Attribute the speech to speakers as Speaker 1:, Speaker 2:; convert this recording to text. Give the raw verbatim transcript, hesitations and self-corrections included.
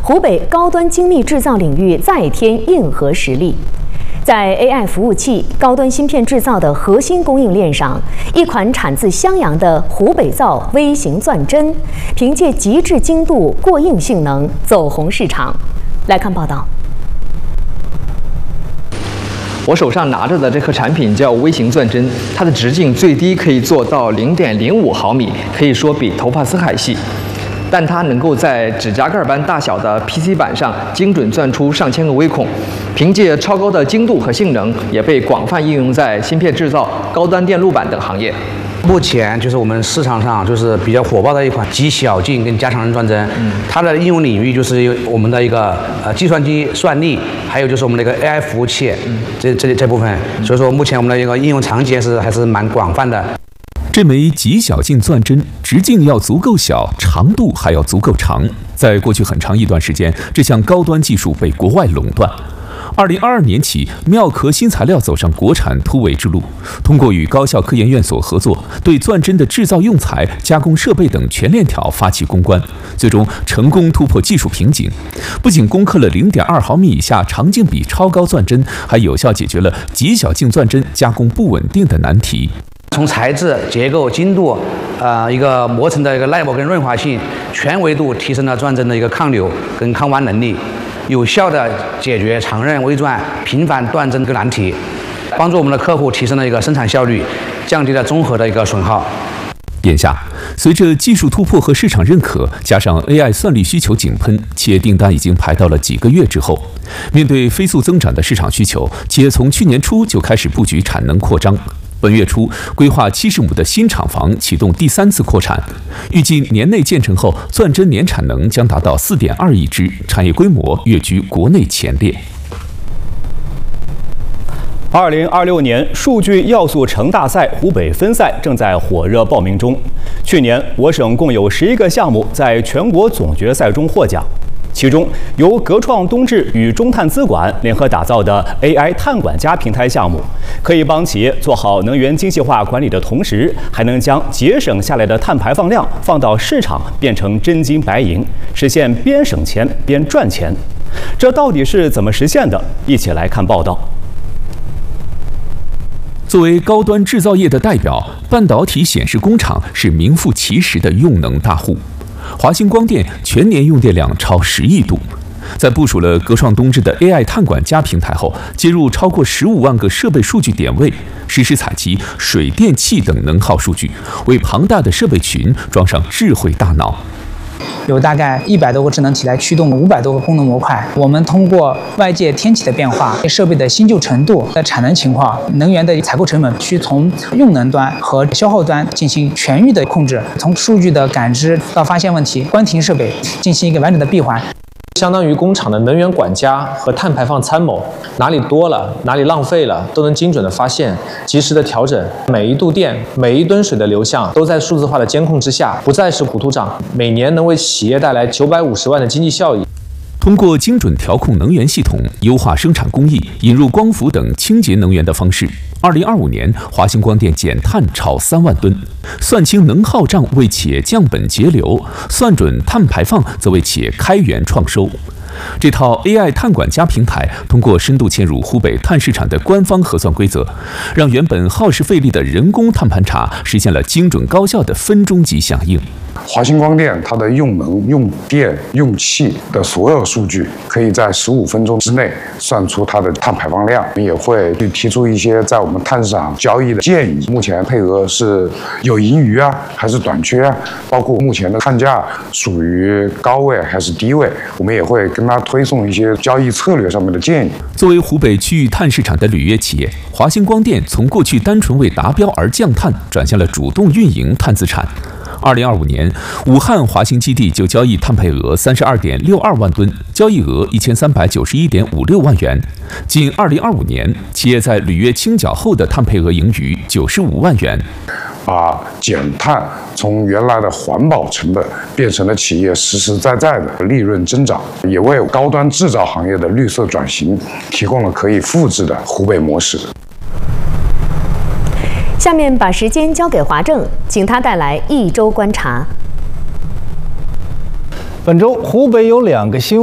Speaker 1: 湖北高端精密制造领域再添硬核实力。在 A I 服务器、高端芯片制造的核心供应链上，一款产自襄阳的湖北造微型钻针，凭借极致精度、过硬性能走红市场。来看报道。
Speaker 2: 我手上拿着的这颗产品叫微型钻针，它的直径最低可以做到零点零五毫米，可以说比头发丝还细。但它能够在指甲盖般大小的 P C 板上精准钻出上千个微孔，凭借超高的精度和性能，也被广泛应用在芯片制造、高端电路板等行业。
Speaker 3: 目前就是我们市场上就是比较火爆的一款极小径跟加长刃钻针，嗯、它的应用领域就是我们的一个呃计算机算力，还有就是我们的一个 A I 服务器，嗯、这这这部分。所以说目前我们的一个应用场景是还是蛮广泛的。
Speaker 4: 这枚极小径钻针直径要足够小，长度还要足够长。在过去很长一段时间，这项高端技术被国外垄断。 二零二二年起，妙壳新材料走上国产突围之路，通过与高校科研院所合作，对钻针的制造用材、加工设备等全链条发起攻关，最终成功突破技术瓶颈。不仅攻克了零点二毫米以下长径比超高钻针，还有效解决了极小径钻针加工不稳定的难题。
Speaker 3: 从材质、结构、精度，呃，一个磨层的一个耐磨跟润滑性，全维度提升了钻针的一个抗扭跟抗弯能力，有效的解决长刃微钻频繁断针这个难题，帮助我们的客户提升了一个生产效率，降低了综合的一个损耗。
Speaker 4: 眼下，随着技术突破和市场认可，加上 A I 算力需求井喷，企业订单已经排到了几个月之后。面对飞速增长的市场需求，企业从去年初就开始布局产能扩张。 本月初，规划七十亩的新厂房启动第三次扩产，预计年内建成后，钻针年产能将达到四点二亿只，产业规模跃居国内前列。
Speaker 5: 二零二六年数据要素城大赛湖北分赛正在火热报名中。去年，我省共有十一个项目在全国总决赛中获奖。 其中，由格创东智与中碳资管联合打造的 A I 碳管家平台项目，可以帮企业做好能源精细化管理的同时，还能将节省下来的碳排放量放到市场变成真金白银，实现边省钱边赚钱。这到底是怎么实现的？一起来看报道。
Speaker 4: 作为高端制造业的代表，半导体显示工厂是名副其实的用能大户。 华星光电全年用电量超十亿度，在部署了格创东智的 A I 碳管家平台后，接入超过十五万个设备数据点位，实时采集水电气等能耗数据，为庞大的设备群装上智慧大脑。
Speaker 6: 有大概一百多个智能体来驱动五百多个功能模块。我们通过外界天气的变化、设备的新旧程度的产能情况、能源的采购成本，去从用能端和消耗端进行全域的控制，从数据的感知到发现问题、关停设备，进行一个完整的闭环。
Speaker 7: 相当于工厂的能源管家和碳排放参谋，哪里多了，哪里浪费了，都能精准的发现，及时的调整。每一度电、每一吨水的流向都在数字化的监控之下，不再是糊涂账，每年能为企业带来九百五十万的经济效益。
Speaker 4: 通过精准调控能源系统、优化生产工艺、引入光伏等清洁能源的方式，二零二五年华星光电减碳超三万吨，算清能耗账为企业降本节流，算准碳排放则为企业开源创收。这套 A I 碳管家平台通过深度嵌入湖北碳市场的官方核算规则，让原本耗时费力的人工碳盘查实现了精准高效的分钟级响应。
Speaker 8: 华星光电它的用能、用电、用气的所有数据，可以在十五分钟之内算出它的碳排放量。我们也会去提出一些在我们碳市场交易的建议。目前配额是有盈余啊，还是短缺啊？包括目前的碳价属于高位还是低位，我们也会跟他推送一些交易策略上面的建议。
Speaker 4: 作为湖北区域碳市场的履约企业，华星光电从过去单纯为达标而降碳，转向了主动运营碳资产。 二零二五年，武汉华星基地就交易碳配额三十二点六二万吨，交易额一千三百九十一点五六万元。仅二零二五年，企业在履约清缴后的碳配额盈余九十五万元。
Speaker 8: 把减碳从原来的环保成本变成了企业实实在在的利润增长，也为高端制造行业的绿色转型提供了可以复制的湖北模式。
Speaker 1: 下面把时间交给华正，请他带来一周观察。
Speaker 9: 本周湖北有两个新